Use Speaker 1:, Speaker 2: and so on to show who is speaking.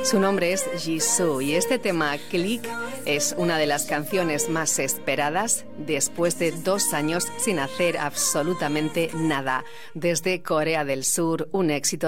Speaker 1: Su nombre es Jisoo y este tema, Click, es una de las canciones más esperadas después de 2 años sin hacer absolutamente nada. Desde Corea del Sur, un éxito